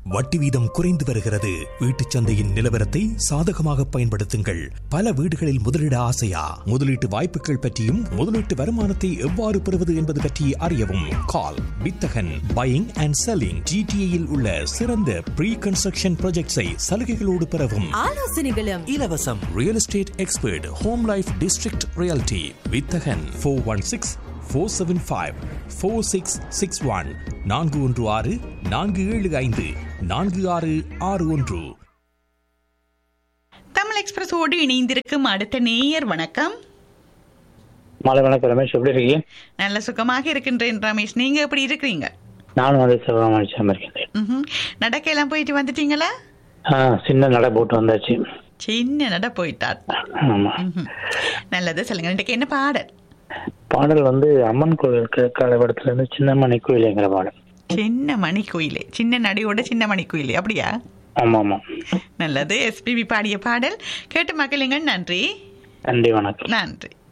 வட்டி வீதம் குறைந்து வருகிறது. வீட்டுச் சந்தையின் நிலவரத்தை சாதகமாக பயன்படுத்துங்கள். பல வீடுகளில் முதலீட ஆசையா? முதலீட்டு வாய்ப்புகள் பற்றியும் முதலீட்டு வருமானத்தை எவ்வாறு பெறுவது என்பது பற்றி அறியவும். கால் வித்தகன் பையிங் அண்ட் செல்லிங். ஜிடிஏயில் உள்ள சிறந்த ப்ரீ கன்ஸ்ட்ரக்ஷன் ப்ராஜெக்ட்ஸை சலுகைகளோடு பெறவும். ஆலோசனைகளும் இலவசம். Real estate expert home life district reality வித்தகன் 416-475-4661 416-475-4661. தமிழ் எக்ஸ்பிரஸோடு இணைந்திருக்கும் அடுத்த நேயர் வணக்கம். மாலை வணக்கம் ரமேஷ், எப்படி இருக்கீங்க? நல்ல சுகமாக இருக்கின்றேன் ரமேஷ், நீங்க எப்படி இருக்கிறீங்க? நானும் அதே சுகமாக இருக்கேன். நடக்கையெல்லாம் போயிட்டு வந்துட்டீங்களா? சின்ன நடை போட்டு வந்தாச்சு. சின்ன நட போயிட்டார். ஆமா, நல்லது. சொல்லுங்க, இன்றைக்கு என்ன பாடல்? பாடல் அம்மன் கோயில் கிழக்கால படத்துல இருந்து சின்ன மணி கோயிலுங்கிற பாடல். சின்ன மணி கோயிலே, சின்ன நடையோட சின்ன மணி கோயிலே, அப்படியா? ஆமா ஆமா. நல்லது. எஸ்பிபி பாடிய பாடல் கேட்டு மக்களுங்க. நன்றி. நன்றி, வணக்கம். நன்றி.